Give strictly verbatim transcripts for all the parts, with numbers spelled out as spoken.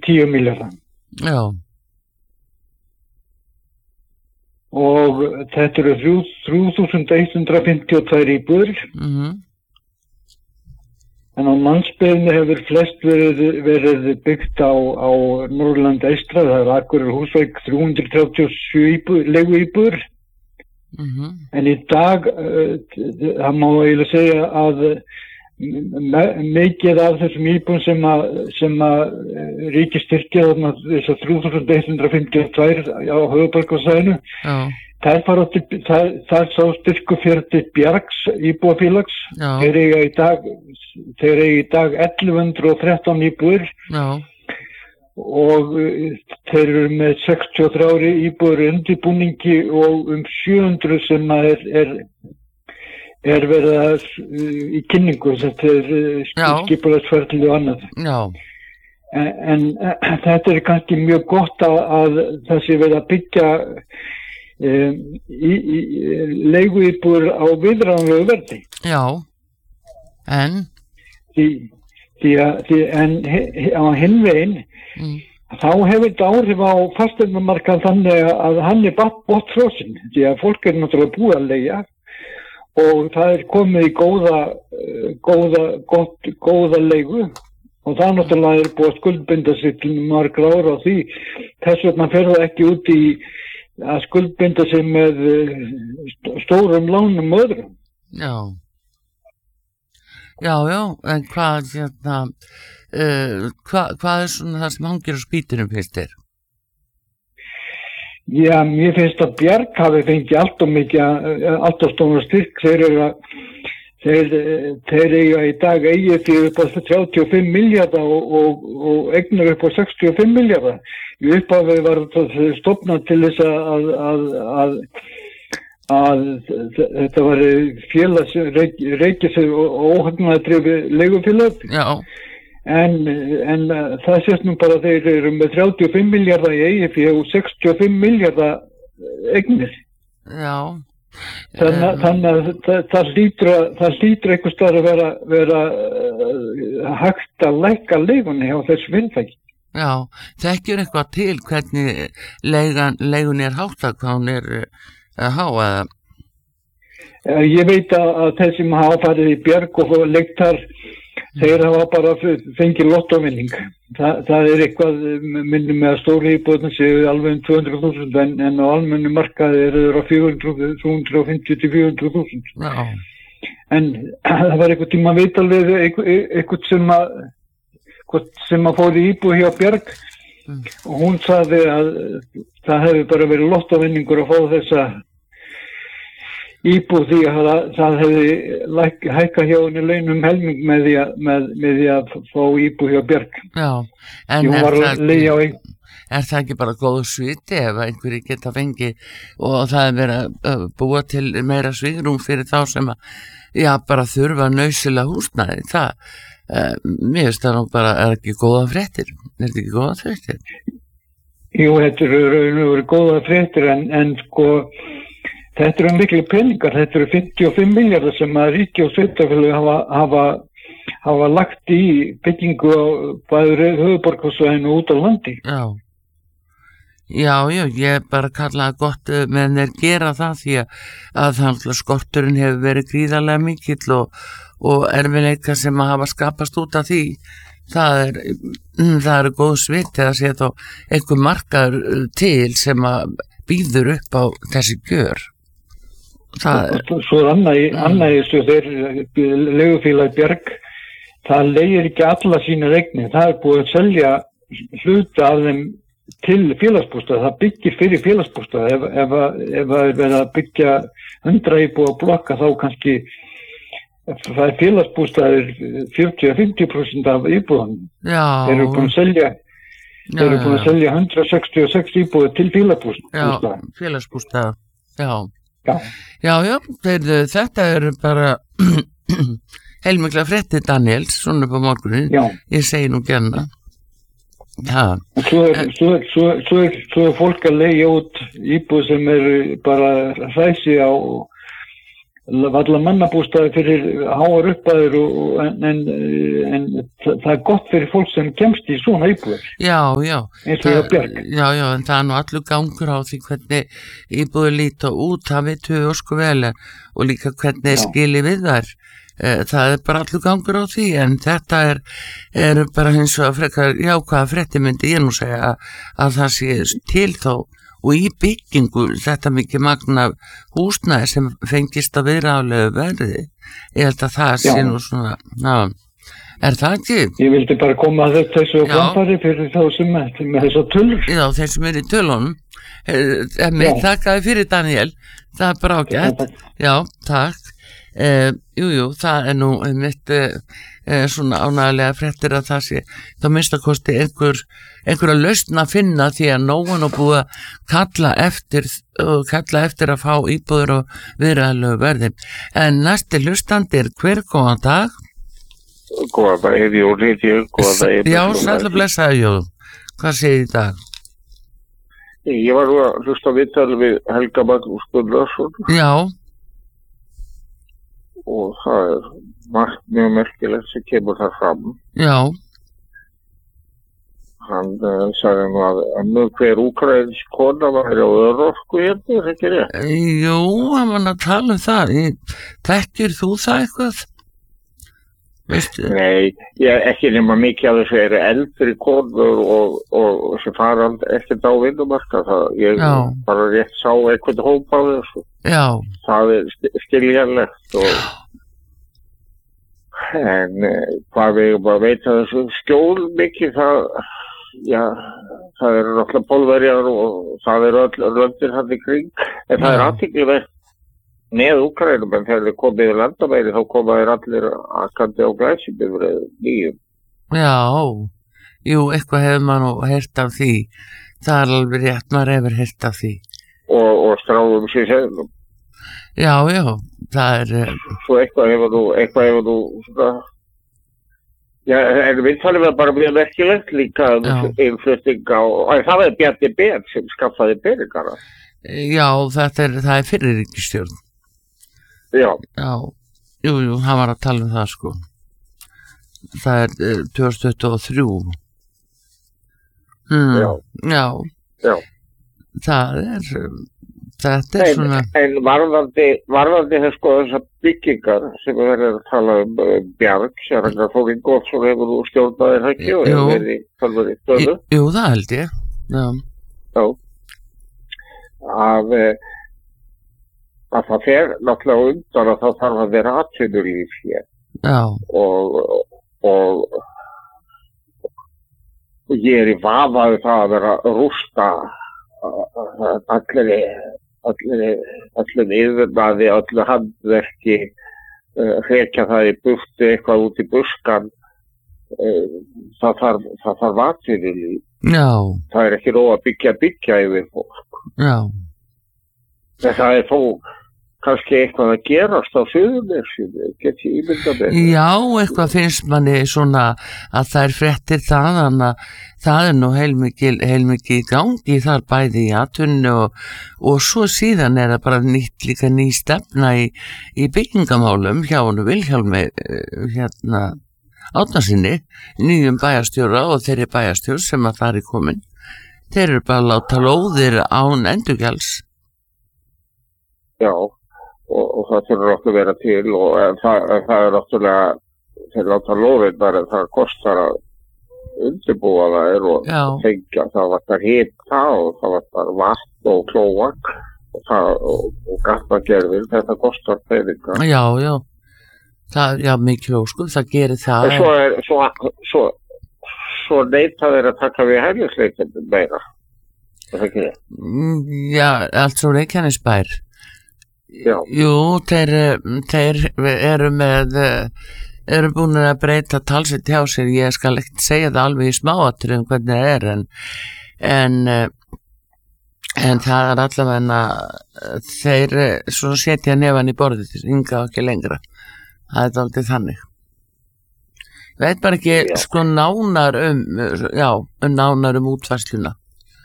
tíu milljarða. Já. Og þetta eru þrjú þúsund hundrað fimmtíu og tvær íbúðir. Mhm. En á landsbyggðinni hefur flest verið, verið byggt á, á Norðurlandi eystra, það er Akureyri og Húsavík þrjú hundruð þrjátíu og sjö íbúð, leiguíbúðir. Mhm. En í dag, uh, það má eiginlega segja að me, mikið af þessum íbúðum sem að, sem að ríkið styrkja þarna þessar þrjú þúsund hundrað fimmtíu og tvær á höfuðborgarsvæðinu. Já. Það fara til, það, það sá styrku fyrir til Bjargs íbúðafélags. Já. Þeir eiga í dag, þeir eiga í dag ellefu hundruð og þrettán íbúðir. Já. Og þeir eru með sextíu og þrjár íbúðir í undirbúningi og um sjö hundruð sem er, er, er verið að, í kynningu, þetta er skipulagsferli og annað. Já. En, en þetta er kannski mjög gott að, að það sé verið að byggja Um, í, í, leiguíbúðir á viðráðanlegu verði. Já, en? Því, því að, því en he, á hinn veginn, mm. þá hefur þetta áhrif á fasteignamarkað þannig að hann er bort frosinn, því að fólk er náttúrulega búið að leigja og það er komið í góða, góða, gott, góða leigu og það náttúrulega er búið að skuldbinda sig til margra ára á því. Þess vegna fer það ekki út í að skuldbinda sig með stórum lánum öðrum. Já. Já, já, en hvað, hérna, uh, hvað, hvað er svona það sem hangir á spýtunum finnst þér? Já, mér finnst að Bjarg hafi fengið allt og mikið, allt og stóna styrk. Þeir eru að, þeir, þeir eiga í dag eigið fyrir upp á þrjátíu og fimm milljarða og, og, og eignir upp á sextíu og fimm milljarða. Í upphafi var þetta stofnað til þess að, að, að, að þetta var félags, reykis og óhagnaðardrifi leigufélag. Já. En, en það sést nú bara að þeir eru með þrjátíu og fimm milljarða í eigið fyrir og sextíu og fimm milljarða eignir. Já. Þannig, um, þannig að það, það hlýtur að það hlýtur einhvers staðar að vera, vera uh, hægt að lækka leigunni hjá þessu fyrirtæki. Já, þekkjur eitthvað til hvernig leigan, leigun er háttað, hvað hún er uh, há eða? Uh, ég veit að, að þeir sem hafa farið í Bjarg og leikt þar, mm. þeir hafa bara fengið lottóvinning. Þa, það er eitthvað, minnum með að stóri íbúðin séu alveg um tvö hundruð þúsund en, en á almennu markaði eru þeir á fjögur hundruð fimmtíu til fjögur hundruð þúsund. Já. En það var eitthvað tíma að veita alveg eitthvað sem að sem að fór í íbúð hjá Bjarg mm. og hún sagði að það hefði bara verið lottóvinningur að fá þessa íbúð því að það, það hefði hækkað hjá henni launum helming með því að, með, með því að fá íbúð hjá Bjarg. Já, en er það, ekki, er það ekki bara góð sviti ef einhverju geta fengið og það er verið að búa til meira svigrúm fyrir þá sem að já, bara þurfa nauðsynlega húsnæði, það Uh, mér finnst það nú bara, er ekki góða fréttir er þetta ekki góða fréttir? Jú, þetta eru góða fréttir en, en sko þetta eru miklu peningar, þetta eru fimmtíu og fimm milljarðar sem að ríki og sveitarfélög hafa, hafa, hafa lagt í byggingu á bæði höfuðborgarsvæðinu og út á landi. Já, já, já, ég bara kalla það gott menn er gera það því að, að þannig að skorturinn hefur verið gríðarlega mikill og og erfiðleika sem að hafa skapast út af því það er, það eru góð sviti að sé þá einhver markaður til sem að býður upp á þessi gjör það er svo er annað í þessu þeir leigufélag Bjarg það leigir ekki alla sína eignir það er búið að selja hluta af þeim til félagsbústað það byggir fyrir félagsbústað ef, ef, ef það er verið að byggja hundra íbúða blokka þá kannski það er félagsbústaðir fjörutíu til fimmtíu prósent af íbúðan. Já. Þeir eru búin að selja, já, þeir eru búin að selja hundrað sextíu og sex íbúðir til félagsbústaða. Já, félagsbústaða, já. Já. Já, já, þeir, þetta eru bara heilmikla fréttir Daniels, svona upp á morgunin. Já. Ég segi nú gjarna. Já. Svo er, svo er, svo er, svo er, svo er fólk að leigja út íbúð sem eru bara hræsi á varla mannabústaði fyrir háar upphæðir og, en, en, en það er gott fyrir fólk sem kemst í svona íbúðir. Já, já. Eins og hjá Bjarg. Já, já, en það er nú allur gangur á því hvernig íbúðir líta út, það vitum við ósku vel og líka hvernig skili við þær. Það er bara allur gangur á því, en þetta er, er bara hins og að frekar jákvæða frétti myndi ég nú segja að, að það sé til þó og í byggingu þetta mikið magna húsnæði sem fengist að vera álegu verði. Ég held að það sé nú svona, já, er það ekki? Ég vildi bara koma að þessu og framfæri fyrir þá sem er með þess að tölur. Já, þeir sem er í tölunum. Mér þakkaði fyrir Daniel, það er bara ágætt. Já, takk. Uh, jú, jú, það er nú mitt uh, uh, svona ánægilega fréttir að það sé þá minnstakosti einhver einhverja lausn að finna því að nógan og búið að kalla eftir og kalla eftir að fá íbúður og viðræðilegu verði. En næsti hlustandi er hver góðan dag? Góðan dag, er Jón, heiti ég, góðan dag. Já, sæll og blessaði Jón. Hvað segir í dag? Ég var nú að hlusta viðtal við Helga Magnús Gunnarsson. Já. Og það er margt mjög merkilegt sem kemur þar fram. Já. Hann uh, sagði nú að ennú hver úkraínsk kona var á örorku hérna, er ekki rétt? Jú, hann var að tala um það. Þekkir þú það eitthvað? Veistu? Nei, ég ekki nema mikið að þessu eru eldri konur og, og sem fara ekkert á vinnumarka. Það ég Já. bara rétt sá eitthvað hóp á þessu. Já. Það er skiljanlegt og en hvað við bara veita þessu skjól mikið það, já, það eru náttúrulega Pólverjar og það eru öll röndir hann í kring, en það er athyglisvert með Úkraínum, en þegar þeir komið í landamæri þá koma þeir allir akkandi á glæsibifreiðum nýjum. Já, jú, eitthvað hefur maður nú heyrt af því, það er alveg rétt, maður hefur heyrt af því. Og, og stráðum sér seglum. Já, já, það er... Svo eitthvað hefur nú, eitthvað hefur nú, svona... Já, en við talum við bara mjög merkilegt líka innflutning á... Það er Bjarni Ben sem skaffaði peningana. Já, þetta er, það er fyrir ríkisstjórn. Já. Já, jú, jú, hann var að tala um það, sko. Það er uh, tvö þúsund tuttugu og þrjú. Hmm, já. Já. Já. Það er... Þetta er en, svona... En varðandi, varðandi þess sko þessar byggingar sem við verðum að tala um uh, Bjarg, Sérangrar Þórin Góðsson hefur þú stjórnaðir ekki og hefur verið í tölvöri stöðu. Jú, það held ég. Já. Já. Að, að það fer náttúrulega undan að það þarf að vera atvinnulíf hér. Já. Og, og, og ég er í vafaðu það að vera að rústa allir allir allir yfirnaði, allir handverki uh, hrekja það í burtu eitthvað út í buskan uh, það þarf það þarf atvinnulíf. Já. Það er ekki nóg að byggja byggja yfir fólk. Já. En það er þó kannski eitthvað að gerast á Suðurnesjum, get ég ímyndað með. Já, eitthvað finnst manni svona að það er fréttir þaðan að það er nú heilmikið heilmikið í gangi þar bæði í atvinnu og, og svo síðan er það bara nýtt líka ný stefna í, í byggingamálum hjá hann Vilhjálmi hérna Árnasyni, nýjum bæjarstjóra og þeirri bæjarstjór sem að það er komin. Þeir eru bara að láta lóðir án endurgjalds. Já. Og, og það þurfur okkur vera til og en það, en það er náttúrulega þeir láta lóðirnar en það kostar að undirbúa þær og tengja, það vantar hita og það vantar vatn og klóak og, það, og, og gatnagerðir, þetta kostar peninga. Já, já, það, já, mikið óskuð, það gerir það. En svo er, svo, svo, svo neita þeir að taka við hælisleikindum meira, er það ekki það? Já, allt svo Reykjanesbær. Já. Jú, þeir, þeir eru með eru búin að breyta talsett hjá sér, ég skal ekkert segja það alveg í smáatriðum hvernig það er en, en en það er allavega þeir svo setja nefan í borðið ynga ekki lengra, það er aldrei þannig ég veit bara ekki já. Sko nánar um já, um nánar um útfærsluna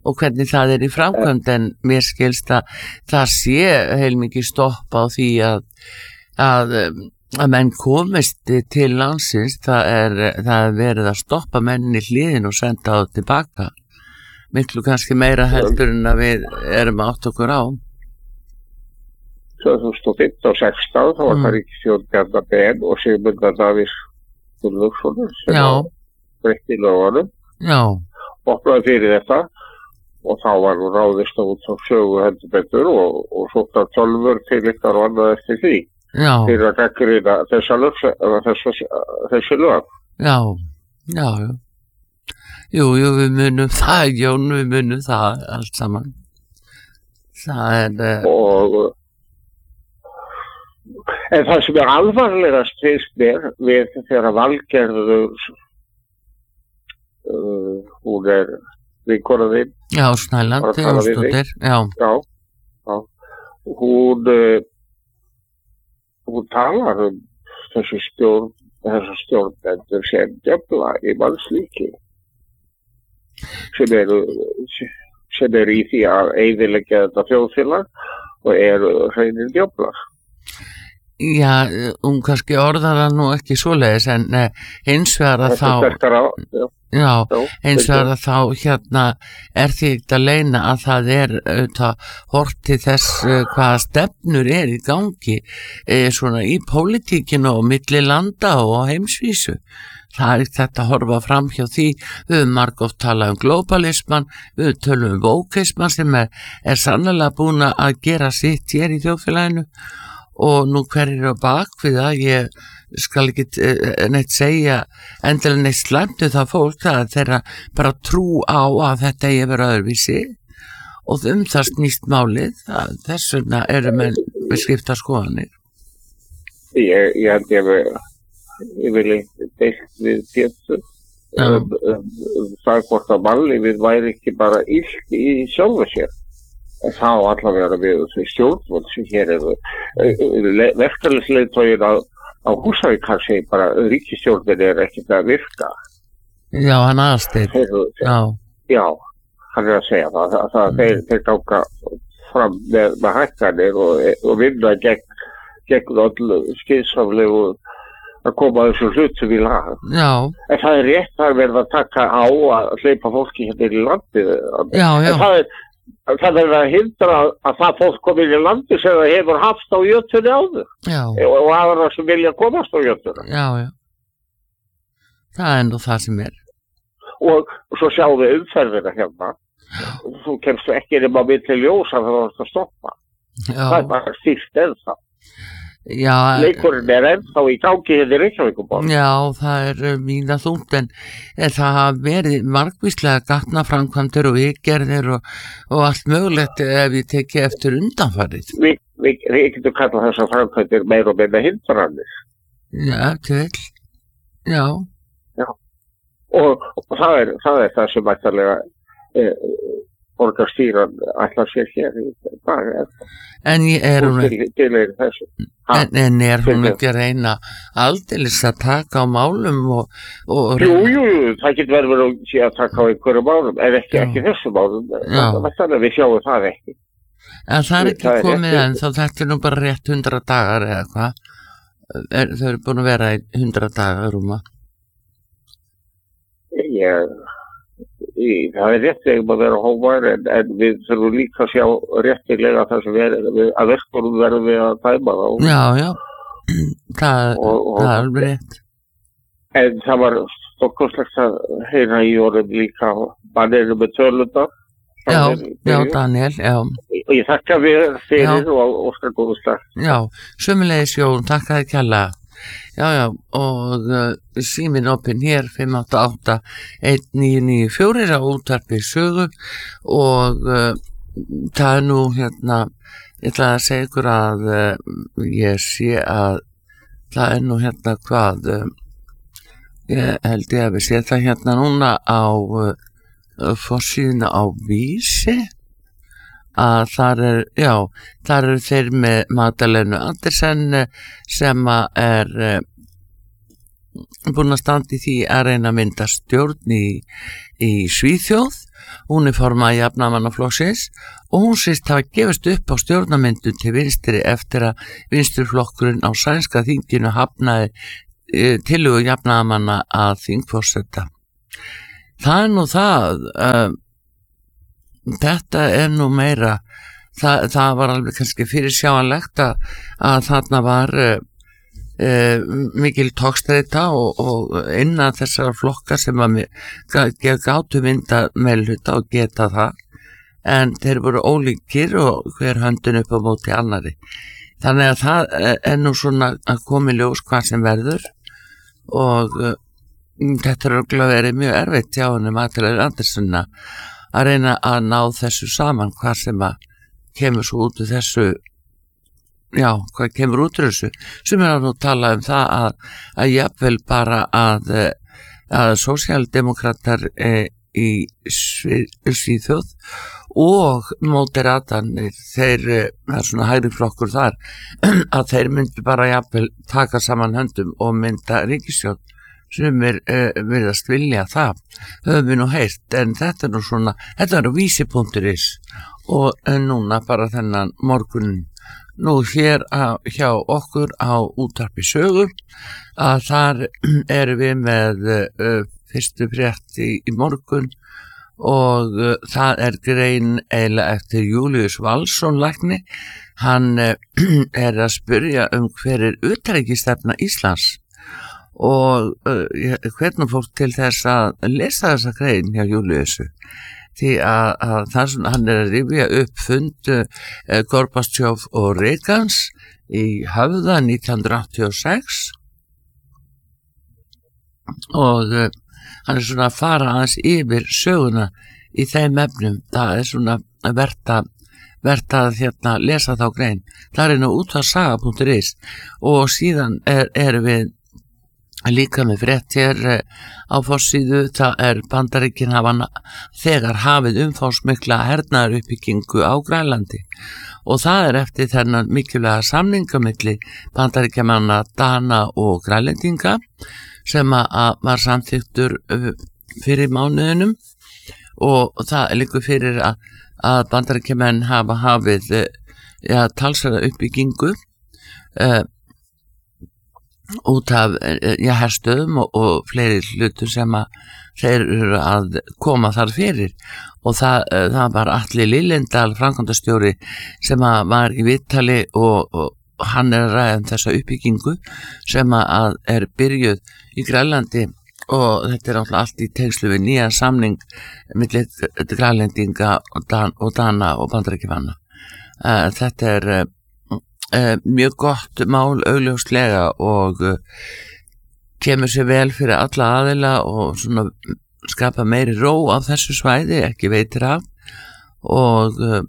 og hvernig það er í framkvæmd, en mér skilst að það sé heilmikið stopp á því að, að, að menn komist til landsins, það er, það er verið að stoppa mennin í hliðin og senda það tilbaka, miklu kannski meira heldur en að við erum átt okkur á. tvö þúsund og fimmtán og sextán þá var mm. það ríkisstjórn Bjarna Ben og Sigmundar Davíðs Gunnlaugssonar sem var breytt í lögunum, opnaði fyrir þetta og þá var nú ráðist út á sögu heldur betur og, og svona tölvur til ykkar og annað eftir því já. Fyrir að gagnrýna þessa lög, þessi, þessi lög. Já, já, já. Jú, jú, við munum það, Jón, við munum það allt saman. Það er... Og en það sem er alvarlegast finnst mér við þegar Valgerður uh, hún er vinkona þín. Já, Snæland, Jónsdóttir, já. Já, já. Hún uh, hún talar um þessu stjórn, þessu stjórnendur sem djöfla í mannslíki sem eru sem eru í því að eyðileggja þetta þjóðfélag og eru hreinir djöflar. Já, hún kannski orðar það nú ekki svoleiðis, en eh, hins vegar að þá á, já. Já, hins vegar að þá hérna er því ekki að leyna að það er auðvitað hort til þess uh, hvaða stefnur er í gangi eh, svona í pólitíkinu og milli landa og heimsvísu. Það er þetta að horfa fram hjá því, við höfum margótt talað um globalisman, við tölum um wokeisman sem er, er sannlega búin að gera sitt hér í þjóðfélaginu og nú hver er á bak við það, ég skal ekki neitt segja endilega neitt slæmt um það fólk, það er þeirra bara trú á að þetta eigi að vera öðruvísi og um það snýst málið, það, þess vegna eru menn við skipta skoðanir. Ég, ég held ég að ég vil ekki deilt við Pétur um, um, um það hvort að mannlífið væri ekki bara illt í sjálfu sér. Þá allavega við þessi stjórnvöld sem hér eru verkefnisleiðtoginn á, á Húsavík hann segir bara ríkisstjórnin er ekkert að virka. Já, hann aðstæð. Já. Já, hann er að segja það. það, það mm. þeir, þeir ganga fram með, með hækkanir og, og vinna gegn, gegn öllu skynsamlegu að koma þessu hlutum í lag. Já. En það er rétt að verða að taka á að hleypa fólki hérna í landið. Já, já. En það er Það er að hindra að, að það fólk komið í landi sem það hefur haft á jötunni áður. Já. Og aðra sem vilja komast á jötunni. Já, já. Það er nú það sem er. Og svo sjáum við umferðina hérna. Já. Þú kemst ekki nema við til ljósa þegar það er að stoppa. Já. Það er bara stýrt ennþá. Já. Leikurinn er ennþá í gangi hérna í Reykjavíkurborg. Já, það er uh, mína þungt en það hafa verið margvíslega gatnaframkvæmdir og viðgerðir og, og allt mögulegt ef ég teki eftir undanfarið. Vi, vi, við getum kallað þessar framkvæmdir meira og meira hindranir. Já, til. Já. Já. Og, og það, er, það er það sem ætlarlega eh, borgarstýran ætlar sér hér í dag. En ég er hún ekki til, til þessu. En, en er hún ekki að reyna aldeilis að taka á málum og, og jú, jú, jú, það getur verið að sé að taka á einhverju málum en ekki, ekki þessu málum þannig að við sjáum það ekki. En það er ekki það komið er en þá þetta er nú bara rétt hundra dagar eða hvað þau eru búin að vera í hundra dagar rúma. Ég Í, það er réttilega að vera hóvar en, en við þurfum líka að sjá réttilega það sem er að verkunum verðum við að dæma þá. Já, já, það, og, og, það er alveg rétt. En það var stokkurslegt að heyra í orðum líka Daniel með tölunda. Já, já, Daniel, já. Og ég þakka við fyrir já. Og óskar góðu slag. Já, sömulegis Jón, takk að kjalla. Já, já, og uh, síminn opinn hér fimm átta átta eitt níu níu fjögur á útvarpi sögu og uh, það er nú hérna, ég ætla að segja ykkur að uh, ég sé að það er nú hérna hvað, uh, ég held ég að við sé það hérna núna á uh, forsíðuna á Vísi að þar er, já, þar eru þeir með Magdalenu Andersen sem er uh, búin að standa í því að reyna að mynda stjórn í, í Svíþjóð hún er formað jafnaðarmannaflokksins og hún sést hafa gefist upp á stjórnarmyndun til vinstri eftir að vinstriflokkurinn á sænska þinginu hafnaði e, tillögu jafnaðarmanna að þingforseta. Það er nú það, uh, þetta er nú meira, það, það var alveg kannski fyrir sjáanlegt að, að þarna var uh, uh, mikil tókstreita og, og innan þessar flokkar sem að gátu mynda meðluta og geta það, en þeir voru ólíkir og hver höndin upp á móti annari. Þannig að það er nú svona að komi ljós hvað sem verður og uh, þetta er örugglega verið mjög erfitt hjá honum Magdalenu Andersson að reyna að ná þessu saman, hvað sem að kemur svo út úr þessu, já, hvað kemur út úr þessu, sem er að nú tala um það að, að jafnvel bara að, að sósíaldemókratar e, í Svíþjóð og móteratanir, þeir, það er svona hægri flokkur þar, að þeir myndi bara jafnvel taka saman höndum og mynda ríkisstjórn, sem er uh, virðast vilja það, höfum við nú heyrt, en þetta er nú svona, þetta er nú vísi.is og núna bara þennan morgunin, nú hér á, hjá okkur á útvarpi sögu, að þar erum við með uh, fyrstu frétt í, í morgun og uh, það er grein eiginlega eftir Júlíus Valsson lækni, hann uh, er að spyrja um hver er utanríkisstefna Íslands og uh, hvernig fólk til þess að lesa þessa grein hjá Júlíusu því að, að það sem hann er að rifja upp fund uh, Gorbatsjov og Reagans í Höfða nítján hundruð áttatíu og sex og uh, hann er svona að fara aðeins yfir söguna í þeim efnum, það er svona verðt að verðt að hérna lesa þá grein, það er nú út af saga.is og síðan er, er við líka með frétt hér á forsíðu, það er Bandaríkin hafa þegar hafið umfangsmikla hernaðaruppbyggingu á Grænlandi og það er eftir þennan mikilvæga samningamilli Bandaríkjamanna, Dana og Grænlendinga sem að var samþyktur fyrir mánuðinum og það er líka fyrir að, að Bandaríkjamenn hafa hafið ja, talsverða uppbyggingu uh, út af ja, herstöðum og, og fleiri hlutum sem að þeir eru að koma þar fyrir og það, það var Atli Lillendal framkvæmdastjóri sem að var í viðtali og, og hann er að ræða um þessa uppbyggingu sem að er byrjuð í Grænlandi og þetta er alltaf allt í tengslu við nýja samning milli Grænlendinga og, Dan, og Dana og Bandaríkjamanna. Uh, þetta er uh, Uh, mjög gott mál augljóslega og uh, kemur sér vel fyrir alla aðila og svona skapa meiri ró á þessu svæði, ekki veitir af og uh,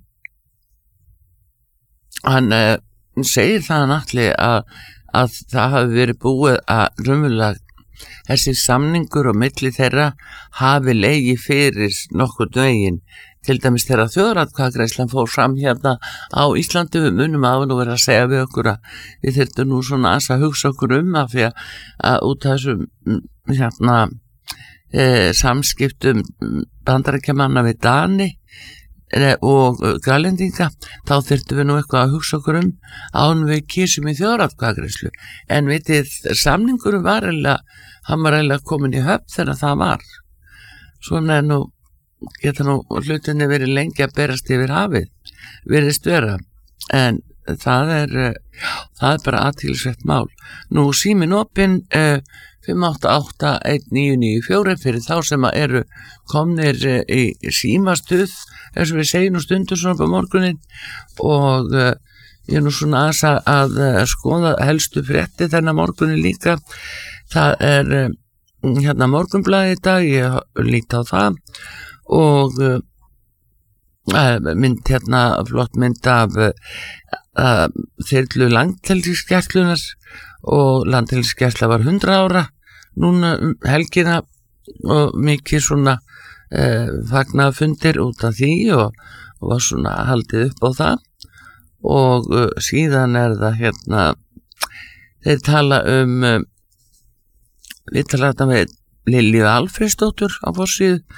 hann uh, segir það náttúrulega að, að það hafi verið búið að raunverulega þessi samningur og milli þeirra hafi legið fyrir nokkurn veginn. Til dæmis þegar þjóðaratkvæðagreiðslan fór fram hérna á Íslandi, við munum að nú vera að segja við okkur að við þurftum nú svona að hugsa okkur um að því að, að út af þessum hérna e, samskiptum Bandaríkjamanna við Dani e, og Grænlendinga, þá þurftum við nú eitthvað að hugsa okkur um án við kísum í þjóðaratkvæðagreiðslu. En vitið, samningurum var eiginlega, hann var eiginlega komin í höfn þegar það var. Svona er nú geta nú hlutinni verið lengi að berast yfir hafið, verið störa, en það er, það er bara athyglisvert mál. Nú síminn opinn uh, fimm átta átta eitt níu níu fjögur fyrir þá sem að eru komnir uh, í símastuð, eins og við segjum nú stundur svona på morgunin og uh, ég er nú svona aðeins að, að uh, skoða helstu frétti þennan morgunin líka. Það er uh, hérna Morgunblaðið í dag, ég líti á það og uh, mynd hérna flott mynd af uh, þyrlu landhelgisgæslunar og landhelgisgæsla var hundrað ára núna um helgina og mikið svona uh, fagnafundir út af því og, og var svona haldið upp á það og uh, síðan er það hérna þeir tala um uh, við tala þetta með Lilju Alfreðsdóttur á forsíðu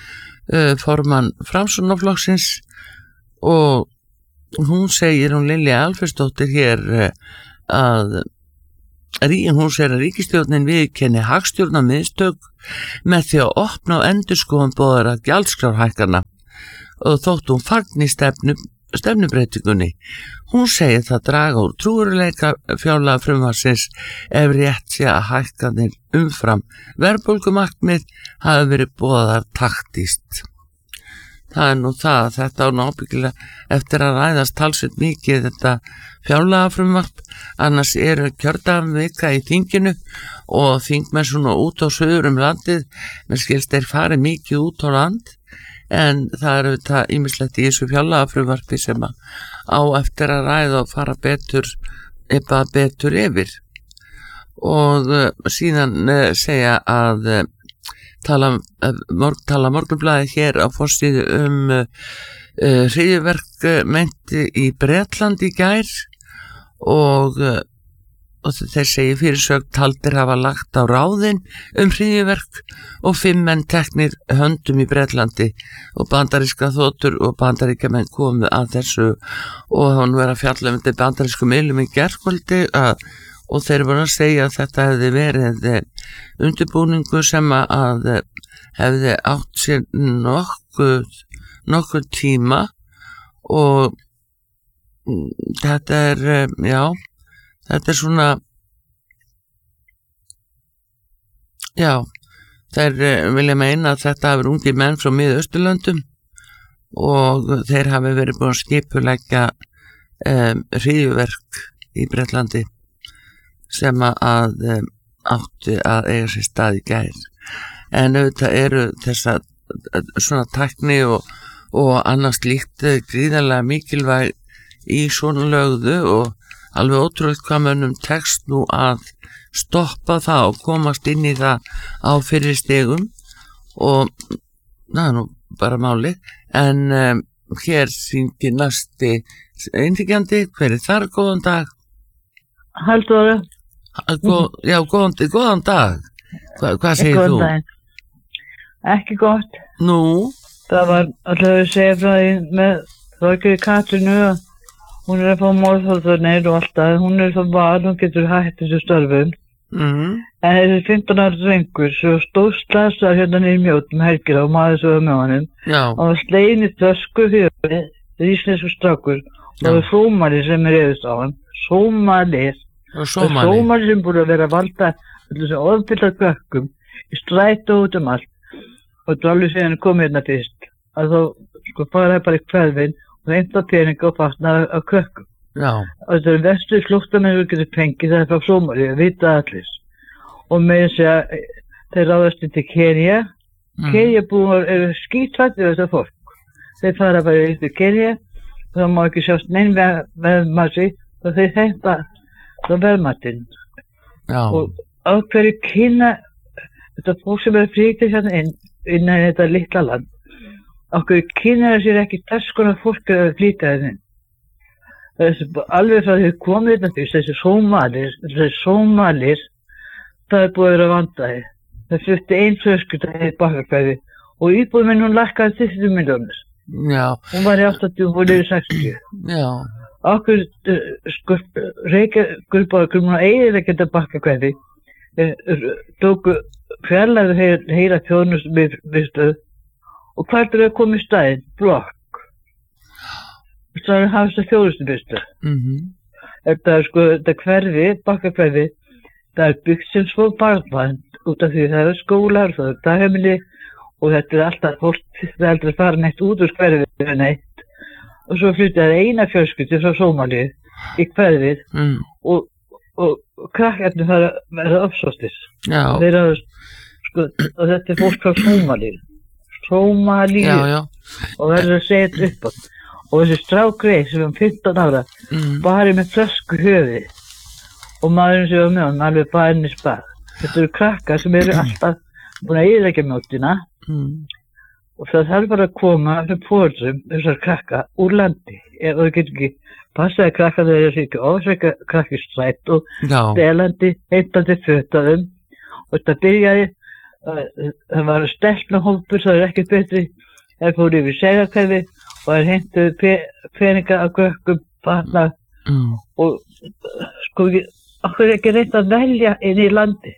uh, formann Framsóknarflokksins og hún segir, hún Lilja Alfreðsdóttir hér uh, að hún segir að ríkisstjórnin viðurkenni hagstjórnar mistök með því að opna á endurskoðun boðara gjaldskrárhækkana og þótt hún fagni stefnu, stefnubreytingunni. Hún segir það draga úr trúveruleika fjárlaga frumvarpsins ef rétt sé að hækkanir umfram verðbólgumarkmið hafi verið boðaðar taktíst. Það er nú það, þetta á nábyggilega eftir að ræðast talsveit mikið þetta fjárlagafrumvarp, annars eru kjördagavika í þinginu og þingmenn svona út á söður um landið, með skilst þeir farið mikið út á land, en það eru þetta ýmislegt í þessu fjárlagafrumvarpi sem á eftir að ræða og fara betur, eitthvað betur yfir. Og uh, síðan uh, segja að uh, tala, morg, tala morgunblaði hér á forsíðu um uh, uh, hryðjuverk uh, meinti í Bretland í gær og, uh, og þeir segi fyrirsögn taldir hafa lagt á ráðin um hryðjuverk og fimm menn teknir höndum í Bretlandi og bandaríska þotur og bandaríkjamenn komu að þessu og hann verið að fjalla um þetta bandarísku miðlum í gærkvöldi að og þeir voru að segja að þetta hefði verið undirbúningu sem að hefði átt sér nokkuð, nokkuð tíma og þetta er, já, þetta er svona, já, þeir vilja meina að þetta hafi verið ungir menn frá Mið-Austurlöndum og þeir hafi verið búin að skipuleggja um, hryðjuverk í Bretlandi sem að um, átti að eiga sér stað í gær. En auðvitað eru þessa svona tækni og, og annars líkt gríðarlega mikilvæg í svona lögðu og alveg ótrúlega hvað mönnum tekst nú að stoppa það og komast inn í það á fyrri stigum og það er nú bara máli. En um, hér sýndi næsti einþykjandi, hver er þar, góðan dag? Halldóra. Góð, já, góðan, góðan dag. Hva, hvað segir þú? Daginn. Ekki gott. Nú? Það var alltaf að segja frá því með Þorgeiri Katrínu að hún er að fá morðhóðanir og alltaf, hún er svo var, hún getur hætt þessu störfum. Mm. En þessi fimmtán ára drengur svo stóð slasaður hérna niður Mjótum helgina og maður svo með honum. Já. Og hann slegin í tösku höfuð, íslensku strákur og það er Sómali sem er eðust á hann. Sómalir. Og Sómali. Sómali sem búið að vera að valda þessu ofbilla kökkum í strætó út um allt. Og þú alveg séðan komið hérna fyrst. Að þá sko faraði bara í hverfin og reynda peninga og fastnaði af kökkum. Já. Og þetta er vestu flóttamenn við getum fengið það frá Sómali, það vita allir. Og með þess að þeir ráðast til Kenya. Mm. Kenya búið eru skítrættir þessar fólk. Þeir fara bara í Kenya og það má ekki sjást neinn veðmassi og þeir heimta það verðmatinn. Já. Og á hverju kynna þetta fólk sem er fríktir hérna inn innan þetta litla land, á hverju kynna það sér ekki þess konar fólk er að flýta hérna inn. Þessi, alveg frá því komið hérna fyrst, þessi Sómalir, þessi Sómalir, það er búið að vera vandaði. Það flutti einn fjölskylda í Bakkakvæði og íbúðin minn hún lækkaði tuttugu milljónir. Já. Hún var í áttatíu og hún er í sextíu. Já. Okkur sko Reykjavíkur múin að eigið ekki þetta Bakkakvæði tóku fjarlæðu heyra, heyra þjónustustöð og hvert er að koma í staðinn? Blokk. Það er að hafa þess að þjónustustöð. Mhm. Þetta er sko, þetta hverfi, Bakkakvæði, það er byggt sem svo barnvænt út af því það eru skólar, það eru dagheimili og þetta er alltaf fólk, það er aldrei fara neitt út úr hverfið neitt. Og svo flytjaði eina fjölskyldu frá Sómalíu í hverfið mm. og, og, og krakkarnir fara að vera uppsóttis. Já. Þeir eru, sko, og þetta er fólk frá Sómalíu. Sómalíu. Já, já. Og verður að segja þetta upp á. Og þessi strákreið sem um fimmtán ára mm. bari með flösku höfði og maðurinn sem var með hann alveg barinn í spað. Þetta eru krakkar sem eru alltaf búin að eyðileggja mjótina. Mm. Og það þarf bara að koma með fórum þessar krakka úr landi. Og það getur ekki passaði krakka þegar það sé ekki ofsveika krakki strætt og delandi, heimtandi fötaðum. Og þetta byrjaði, uh, það var stelpnahópur, það er ekkert betri er fór yfir Seðarhverfi og er hentuð pe peninga af gökkum fatna mm. og sko okkur er ekki reynt að velja inn í landi.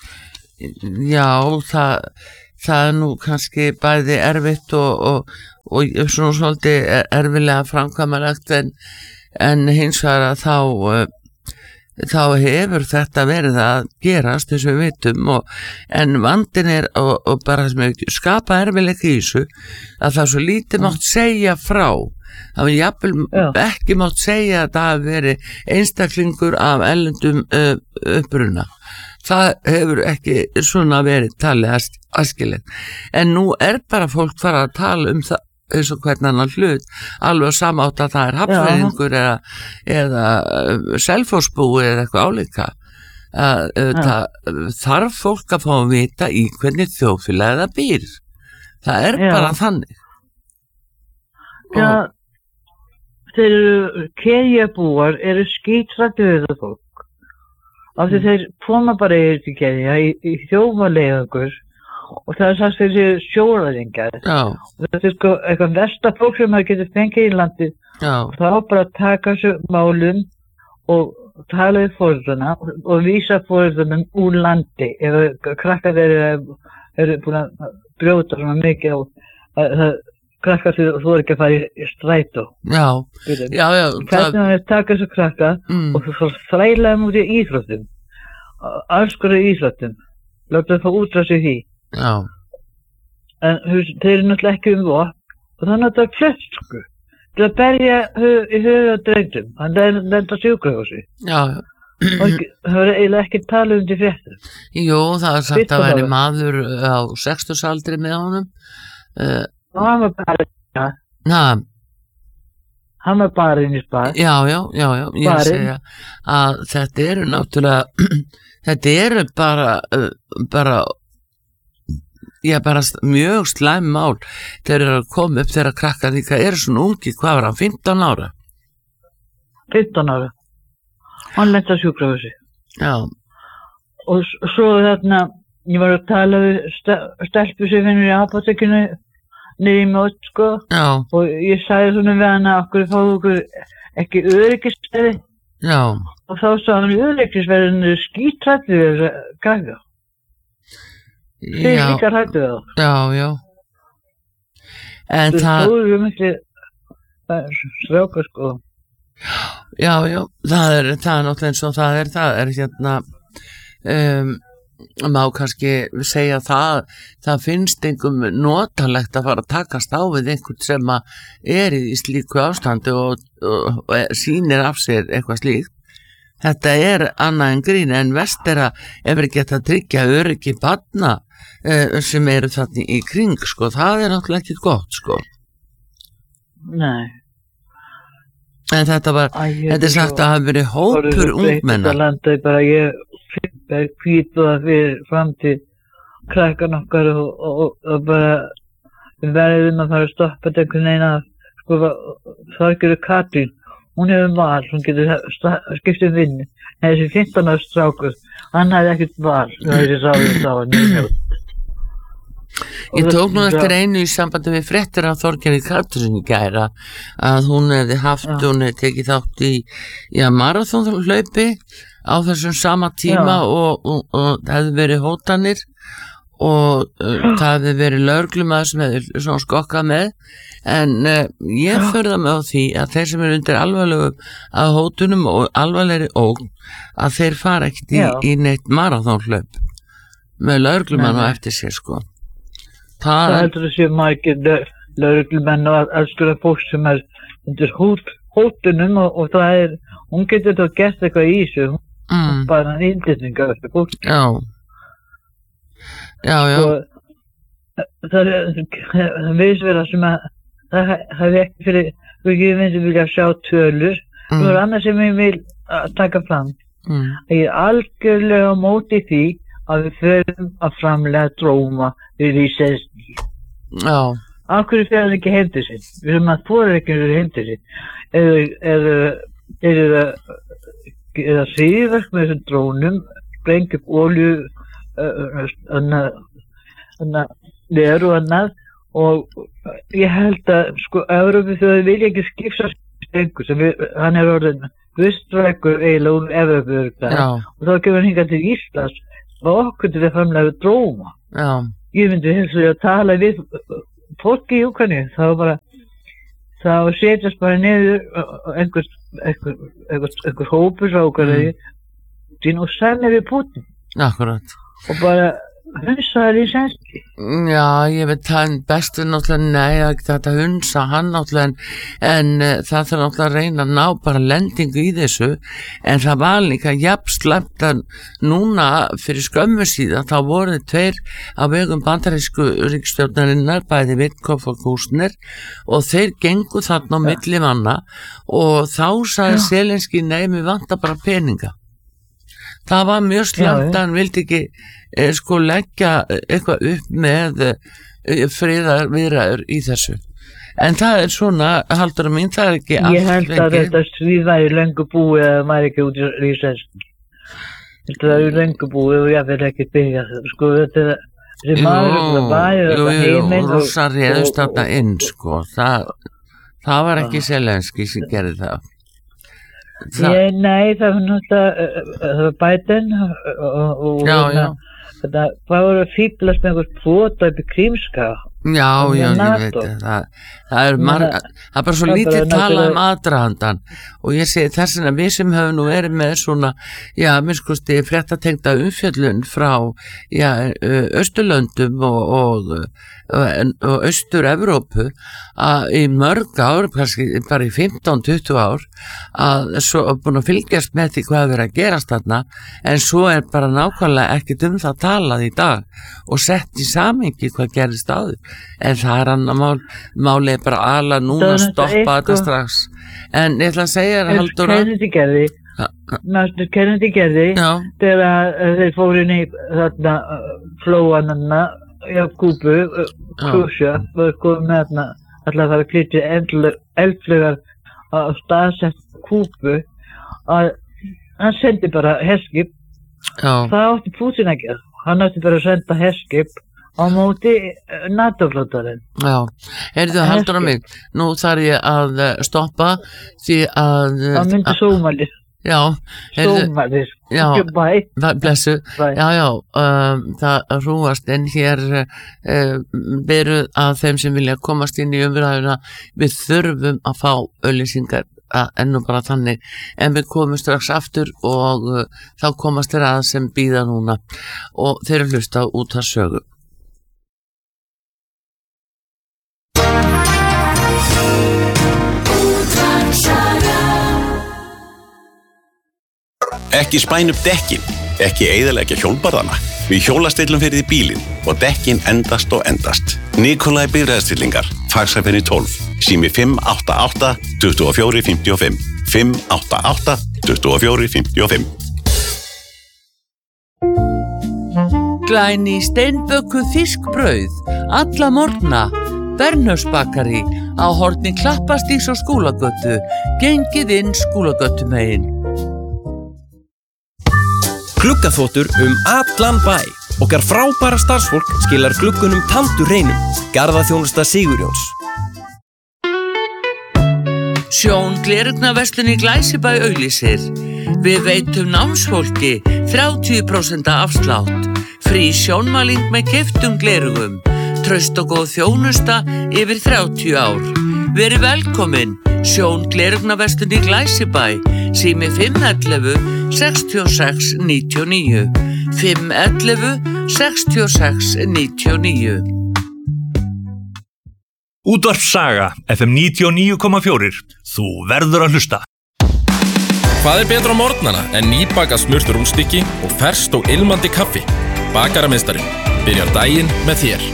Já, það það er nú kannski bæði erfitt og, og, og svona svolítið erfilega framkvæmanlegt en, en hins vegar að þá þá hefur þetta verið að gerast þess að við vitum og, en vandinn er og, og bara sem við skapa erfileika í þessu að það svo lítið mátt segja frá það var jafnvel Já. ekki mátt segja að það hafi verið einstaklingur af erlendum uh, uppruna það hefur ekki svona verið talið æskilegt en nú er bara fólk fara að tala um það eins og hvern annan hlut alveg samátt að það er hafnfræðingur eða, eða selfosbúi eða eitthvað álíka að, það, þarf fólk að fá að vita í hvernig þjóðfélagið það býr það er Já. bara þannig Já, þeir eru kerjabúar eru skítrættu við það fólk af því þeir koma bara yfir til kerja í, í þjófaleiðangur og það er sagt þessi sjóræðingar og þetta er sko eitthvað versta fólk sem maður getur fengið í landi og þá bara taka þessu málum og tala við fórðuna og vísa fórðunum úr landi ef krakkar eru, eru búin að brjóta svona mikið og það krakkar því þú er ekki að fara í strætó já, já, já hvernig það taka þessu krakka mm. og þú þræla þeim út í íþróttum alls konar íþróttum láta það fá útrás í því já en þeir eru náttúrulega ekki um vopn og það er náttúrulega flösku til að berja hug, í huga drengtum hann er lenda sjúkrahúsi já, já og það verður eiginlega ekki tala um til fréttum jú, það er sagt að veri maður á sextugsaldri með honum uh, og hann var bara ja. na, hann var bara inn í spar já, já, já, já ég Barinn. segja að þetta eru náttúrulega þetta eru bara uh, bara ég bara mjög slæm mál þeir eru að koma upp þegar krakka því hvað eru svona ungi, hvað var hann, fimmtán ára fimmtán ára hann lenti á sjúkrahúsi já og svo þarna ég var að tala við stelpu sem finnur í apótekinu niður í mót sko já. og ég sagði svona við hana okkur fáðu okkur ekki öryggisverði já. og þá sagði hann öryggisverðin er skítrættu við þessa krakka þeir já. líka hrættu við þá já, já en það það stóðu miklu stráka sko já, já, það er það er náttúrulega eins og það er það er hérna um, má kannski segja það það finnst einhverjum notalegt að fara að takast á við einhvern sem er í slíku ástandi og, og, og sýnir af sér eitthvað slíkt þetta er annað en grín en verst er að ef við geta að tryggja öryggi barna uh, sem eru þarna í kring sko, það er náttúrulega ekki gott sko nei en þetta var, Æ, þetta er sagt að hafa verið hópur ungmenna þetta landaði bara ég hvít og það fyrir fram til krakkan okkar og, og, og bara við verðum að fara að stoppa þetta einhvern veginn að sko það gerur Katrín hún hefur val, hún getur skiptið vinnu en þessi fimmtán ára strákur hann hafði ekkert val þessi sáður þá nýmjótt Ég tók nú eftir einu í sambandi við fréttir af Þorgerði Katrín í gæra að hún hefði haft, já. Hún hefði tekið þátt í já, maraþonhlaupi á þessum sama tíma og, og, og hefði verið hótanir og uh, það hefði verið lögreglumaður sem hefði svona skokkað með en uh, ég förða mig á því að þeir sem eru undir alvarlegum að hótunum og alvarlegri ógn að þeir fara ekkert í, í neitt maraþonhlaup með lögreglumann og eftir sér sko Það, það heldur að sé margir lögreglumenn og alls konar fólk sem er undir hót, hótunum og, og það er, hún getur þá gert eitthvað í þessu, hún mm. bara en innlýsninga eftir fólk. Já, já, já. Og það er, það veist vera sem að, það hefði ekki fyrir, við gefum sem vilja sjá tölur, mm. það er annað sem ég vil taka fram. Mm. Ég er algjörlega á móti því að við förum að framlega dróma við í selsni. Já. Af hverju fer hann ekki heim til sín? Við erum að fóra ekki heim til sín. Eða eða eða síðverk með þessum drónum, sprengja upp olju, annað, annað, leður og annað og ég held að sko Evrópu þau vilja ekki skipta stengur sem við, hann er orðin vistrækur eiginlega úr Evrópu og þá kemur hann hingað til Íslands og okkur til að framlega dróma. Já. Ég myndi helst að tala við fólki í Úkraínu, þá bara þá setjast bara niður einhver, einhver, einhver, einhver hópur frá Úkraínu mm. og semja við Putin. Akkurat. Og bara hunsa Lísenskí. Já, ég veit það bestu náttúrulega nei að þetta hunsa hann náttúrulega en uh, það þarf náttúrulega að reyna að ná bara lendingu í þessu en það var líka jafn slæmt að núna fyrir skömmu síðan þá voru tveir á vegum bandarísku ríkisstjórnarinnar bæði Witkoff og Kúsner og þeir gengu þarna á milli manna og þá sagði Zelenskí nei, mér vantar bara peninga. Það var mjög slæmt að hann vildi ekki eh, sko leggja eitthvað upp með eh, friðar viðræður í þessu. En það er svona, haldur að mín, það er ekki allt lengi. Ég held að þetta stríð væri löngu búið að maður ekki út í Lísenskí. Þetta væri löngu búið og ég vil ekki byggja það. Sko þetta er þessi maður sem væri þetta heiminn. Jú, jú, rússar réðust þarna inn, sko. Það, það var ekki Zelenskí sem gerði það. Ég, nei, það var náttúrulega Biden og, og já, já. Þetta var að fíblast með einhvers kvóta upp í Krímska. Já, já, ég veit það. Það er, marg, það er bara svo lítið talað um aðdragandan og ég segi þess að við sem höfum nú verið með svona, já, minnskosti fréttatengda umfjöllun frá, já, Austurlöndum og, og, og Austur-Evrópu að í mörg ár, kannski bara í fimmtán til tuttugu ár, að svo búin að fylgjast með því hvað verið að gerast þarna, en svo er bara nákvæmlega ekkert um það talað í dag og sett í samhengi hvað gerist áður. En það er annar mál, málið er bara ala núna að stoppa þetta strax. En ég ætla að segja þér að Halldóra Kennedy gerði, Master Kennedy gerði þegar þeir fóru inn í þarna flóananna já, Kúbu, Krúsja og komið með þarna alltaf að fara að klítja eldflugar á staðsett Kúbu að hann sendi bara herskip. Það átti Putin að gera, hann átti bara að senda herskip á móti NATO-flóttarinn. Já, heyrðu Halldóra mig, nú þarf ég að stoppa því að... Það myndi Sómalir. Já, heyrðu... Sómalir. Já, bæ. Blessu. Bæ. Já, já, um, það rúast en hér uh, veru að þeim sem vilja komast inn í umræðuna, við þurfum að fá auglýsingar ennú bara þannig, en við komum strax aftur og uh, þá komast þeir að sem bíða núna og þeir eru hlusta út að sögu. Ekki spæn upp dekkin, ekki eyðileggja hjólbarðana. Við hjólastillum fyrir því bílinn og dekkin endast og endast. Nikolai bifreiðastillingar, Faxafenni tólf, sími fimm átta átta, tuttugu og fjögur, fimmtíu og fimm, fimm átta átta, tuttugu og fjögur, fimmtíu og fimm. Glæni steinbökuð fiskbrauð, alla morgna, Bernhöfsbakari á horni Klappastígs og Skúlagötu, gengið inn Skúlagötumegin. Gluggaþvottur um allan bæ. Okkar frábæra starfsfólk skilar gluggunum tandur hreinum. Garðaþjónusta Sigurjóns. Sjón glerugnaverslun í Glæsibæ auglýsir. Við veitum námsfólki þrjátíu prósent afslátt. Frí sjónmæling með keyptum glerugum. Traust og góð þjónusta yfir þrjátíu ár. Verið velkomin. Sjón glerugnaverslun í Glæsibæ. Sími fimm ellefu, sextíu og sex, níutíu og níu. fimm ellefu, sextíu og sex, níutíu og níu. Útvarp Saga, F M níutíu og níu komma fjögur. Þú verður að hlusta. Hvað er betra á morgnana en nýbakað smurt rúnstykki og ferskt og ilmandi kaffi? Bakarameistarinn byrjar daginn með þér.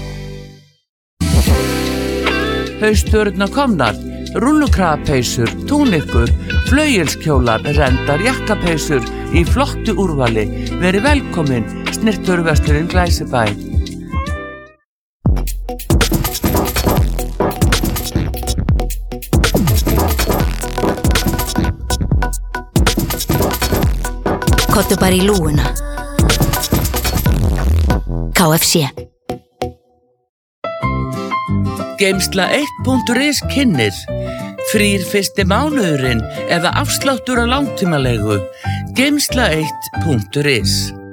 Haustörurnar komnar. Rúllukrapeysur, túnikur, flauelskjólar, rendar, jakkapeysur í flottu úrvali. Verið velkomin, snirturverslurinn Glæsibæ. Kottu bara í lúguna. K F C. Geimsla eitt punktur is kynnir frýr fyrsti mánuðurinn eða afsláttur á langtímalegu. Geimsla eitt punktur is